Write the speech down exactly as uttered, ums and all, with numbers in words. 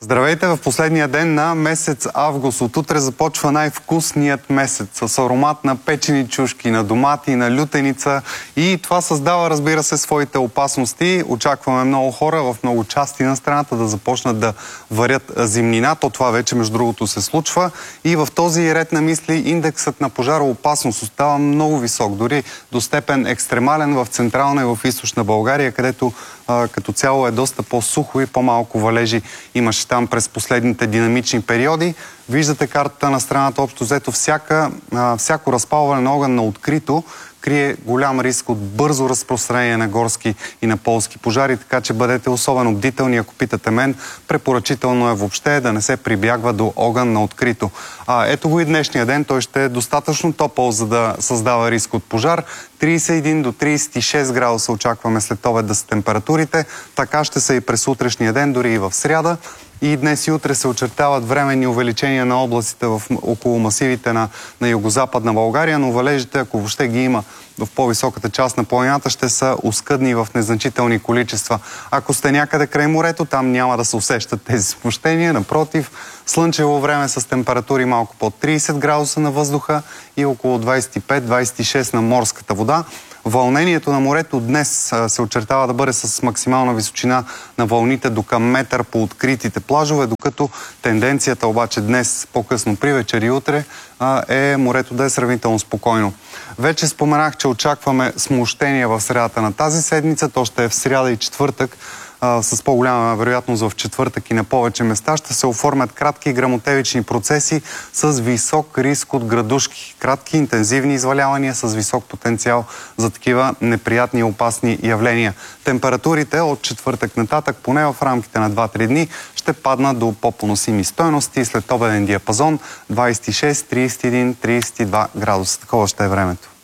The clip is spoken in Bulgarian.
Здравейте в последния ден на месец август. От утре започва най-вкусният месец с аромат на печени чушки, на домати, на лютеница и това създава, разбира се, своите опасности. Очакваме много хора в много части на страната да започнат да варят зимнина. То това вече, между другото, се случва. И в този ред на мисли индексът на пожароопасност остава много висок, дори до степен екстремален в Централна и в Източна България, където а, като цяло е доста по-сухо и по-малко валежи имаше там през последните динамични периоди. Виждате картата на страната, общо взето всяка, а, всяко разпалване на огън на открито крие голям риск от бързо разпространение на горски и на полски пожари, така че бъдете особено бдителни. Ако питате мен, препоръчително е въобще да не се прибягва до огън на открито. А, ето го и днешния ден, той ще е достатъчно топъл, за да създава риск от пожар. тридесет и един до тридесет и шест градуса очакваме след обед да са температурите. Така ще са и през утрешния ден, дори и в сряда. И днес и утре се очертават временни увеличения на областите в, около масивите на, на югозападна България, но валежите, ако въобще ги има в по-високата част на планината, ще са оскъдни в незначителни количества. Ако сте някъде край морето, там няма да се усещат тези смущения. Напротив, слънчево време с температури малко под тридесет градуса на въздуха и около двадесет и пет до двадесет и шест на морската вода. Вълнението на морето днес се очертава да бъде с максимална височина на вълните до към метър по откритите плажове, докато тенденцията обаче днес, по-късно при вечер и утре, е морето да е сравнително спокойно. Вече споменах, че очакваме смущение в средата на тази седмица. То ще е в сряда и четвъртък. А, с по-голяма вероятност в четвъртък и на повече места ще се оформят кратки грамотевични процеси с висок риск от градушки. Кратки, интензивни извалявания с висок потенциал за такива неприятни и опасни явления. Температурите от четвъртък нататък, поне в рамките на два-три дни, ще паднат до по-поносими стойности. След обеден диапазон двадесет и шест, тридесет и един, тридесет и два градуса. Такова ще е времето.